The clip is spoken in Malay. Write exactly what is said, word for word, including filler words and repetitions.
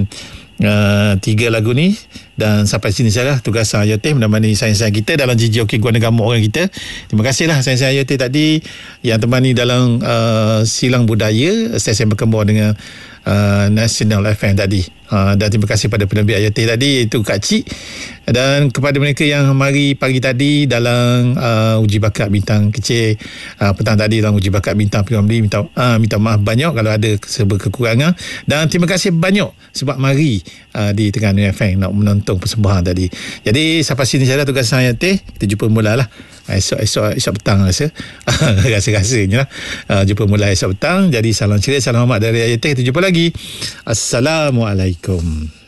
uh, tiga lagu ni. Dan sampai sini saja tugas saya Teh menemani sains-sains kita dalam J J O K Guana Gamuk orang kita. Terima kasihlah sains-sains saya Teh tadi yang temani dalam uh, Silang Budaya stesen berkembang dengan uh, National F M tadi. Uh, dan terima kasih pada penerbit Ayat Teh tadi, itu Kak Cik, dan kepada mereka yang mari pagi tadi dalam uh, uji bakat bintang kecil, uh, petang tadi dalam uji bakat bintang Piramli, minta uh, minta maaf banyak kalau ada serba kekurangan, dan terima kasih banyak sebab mari uh, di Terengganu F M nak menonton persembahan tadi. Jadi sampai sini saja tugas saya Teh. Kita jumpa mula lah esok esok esok petang rasa rasa-rasanya lah. Uh, jumpa mula esok petang. Jadi salam ceria, salam hormat dari Ayat Teh. Kita jumpa lagi. Assalamualaikum.